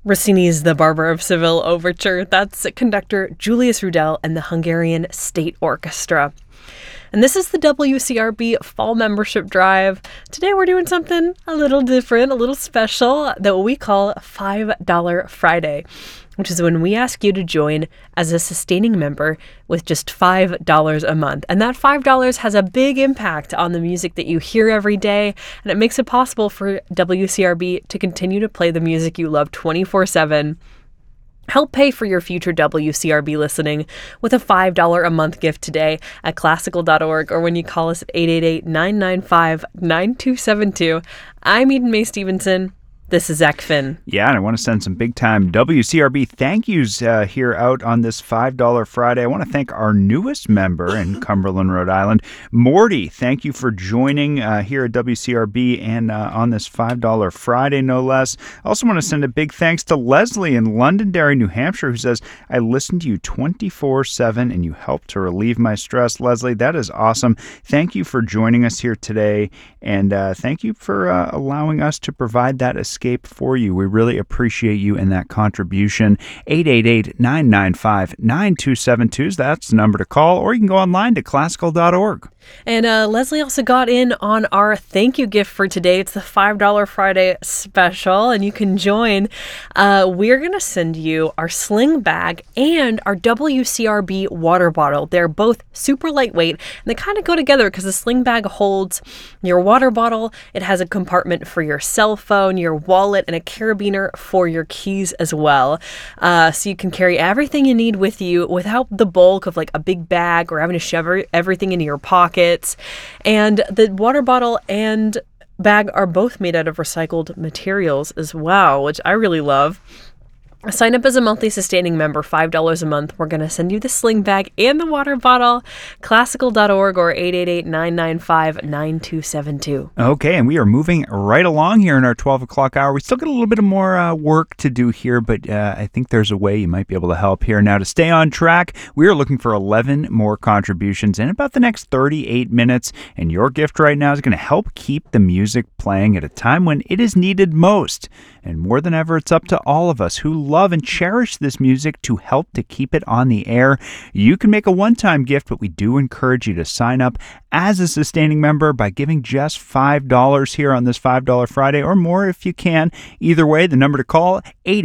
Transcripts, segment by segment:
Rossini's The Barber of Seville Overture. That's conductor Julius Rudel and the Hungarian State Orchestra. And this is the WCRB Fall Membership Drive. Today we're doing something a little different, a little special that we call $5 Friday, which is when we ask you to join as a sustaining member with just $5 a month. And that $5 has a big impact on the music that you hear every day, and it makes it possible for WCRB to continue to play the music you love 24/7. Help pay for your future WCRB listening with a $5 a month gift today at classical.org or when you call us at 888-995-9272. I'm Eden Mae Stevenson. This is Zach Finn. Yeah, and I want to send some big-time WCRB thank yous here out on this $5 Friday. I want to thank our newest member in Cumberland, Rhode Island, Morty. Thank you for joining here at WCRB and on this $5 Friday, no less. I also want to send a big thanks to Leslie in Londonderry, New Hampshire, who says, I listen to you 24/7 and you help to relieve my stress. Leslie, that is awesome. Thank you for joining us here today, and thank you for allowing us to provide that escape for you. We really appreciate you and that contribution. 888-995-9272. That's the number to call, or you can go online to classical.org. And Leslie also got in on our thank you gift for today. It's the $5 Friday special, and you can join. We're going to send you our sling bag and our WCRB water bottle. They're both super lightweight, and they kind of go together because the sling bag holds your water bottle. It has a compartment for your cell phone, your wallet, and a carabiner for your keys as well. So you can carry everything you need with you without the bulk of like a big bag or having to shove everything into your pockets. And the water bottle and bag are both made out of recycled materials as well, which I really love. Sign up as a monthly sustaining member, $5 a month. We're going to send you the sling bag and the water bottle, classical.org or 888-995-9272. Okay, and we are moving right along here in our 12 o'clock hour. We still got a little bit of more work to do here, but I think there's a way you might be able to help here. Now, to stay on track, we are looking for 11 more contributions in about the next 38 minutes, and your gift right now is going to help keep the music playing at a time when it is needed most. And more than ever, it's up to all of us who love and cherish this music to help to keep it on the air. You can make a one-time gift, but we do encourage you to sign up as a sustaining member by giving just $5 here on this $5 Friday, or more if you can. Either way, the number to call,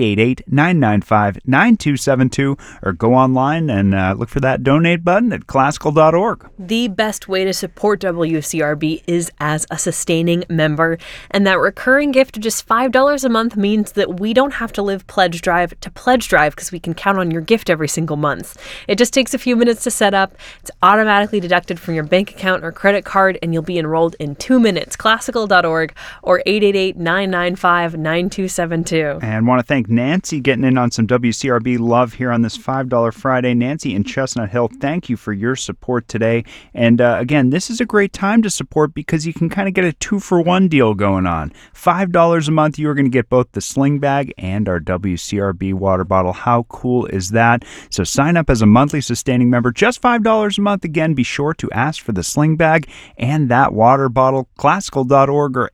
888-995-9272, or go online and look for that donate button at classical.org. The best way to support WCRB is as a sustaining member, and that recurring gift of just $5 a month means that we don't have to live pledge drive to pledge drive because we can count on your gift every single month. It just takes a few minutes to set up. It's automatically deducted from your bank account or credit card, and you'll be enrolled in 2 minutes. Classical.org or 888-995-9272. And want to thank Nancy getting in on some WCRB love here on this $5 Friday. Nancy in Chestnut Hill, thank you for your support today. And again, this is a great time to support because you can kind of get a 2-for-1 deal going on. $5 a month, you are going to get both the sling bag and our WCRB water bottle. How cool is that? So sign up as a monthly sustaining member, just $5 a month. Again, be sure to ask for the sling bag and that water bottle. Classical.org or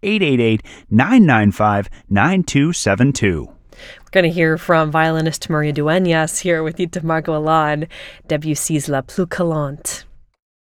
888-995-9272. We're going to hear from violinist Maria Dueñas here with Itamar Golan, Debussy's La Plus Galante.